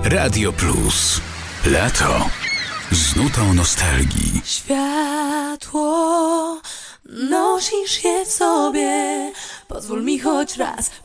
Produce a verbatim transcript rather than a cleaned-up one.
Radio Plus. Lato z nutą nostalgii. Światło, nosisz je w sobie. Pozwól mi choć raz